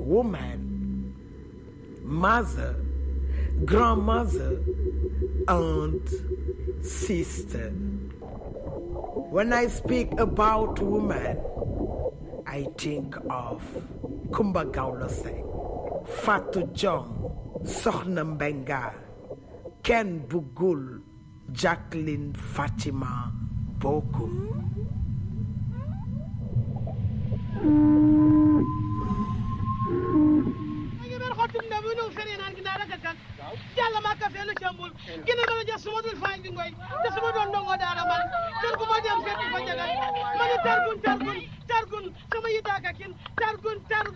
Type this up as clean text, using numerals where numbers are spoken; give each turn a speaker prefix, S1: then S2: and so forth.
S1: woman, mother, grandmother, aunt, sister. When I speak about woman, I think of Kumba Gawlo Seck, Fatou Diong, Sokhna Mbengue, Ken Bougoul, Jacqueline Fatima Bokum.
S2: Jalla ma ka felu jambul gina ma ja suma dul fañ di ngoy te suma doon ndongo daara man ter ko ma dem fekk fa jagal man targun sama yita ka kin targun